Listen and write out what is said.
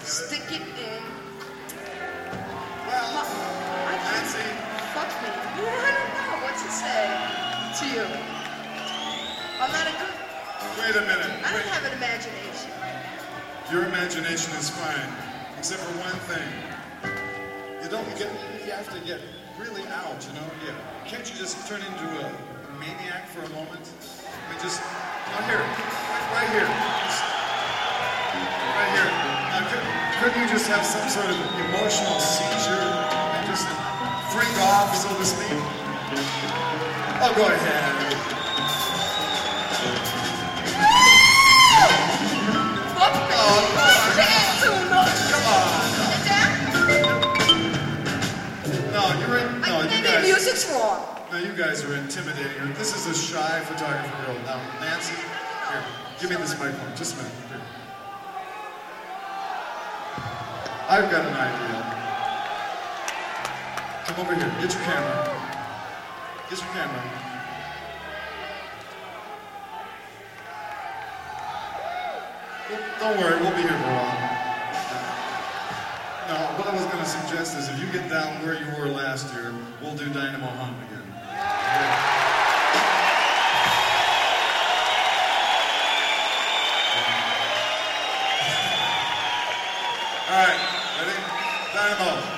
Stick it in. Well, Nancy. Fuck me. I don't know what to say to you. I'm not a good... Wait a minute. I don't have an imagination. Your imagination is fine, except for one thing. You have to get really out, you know? Yeah. Can't you just turn into a maniac for a moment? I mean, just, here. Right here. Right here. Now, couldn't you just have some sort of emotional seizure and just freak off, so to speak? Oh, go ahead. Fuck me. Too much. Come on. Maybe music's wrong. No, you guys are intimidating her. This is a shy photographer girl. Now, Nancy, here, give me this microphone. Just a minute. Here. I've got an idea. Come over here. Get your camera. Get your camera. Don't worry, we'll be here for a while. No, what I was going to suggest is if you get down where you were last year, we'll do Dynamo Hunt again. All right, ready? Dynamo.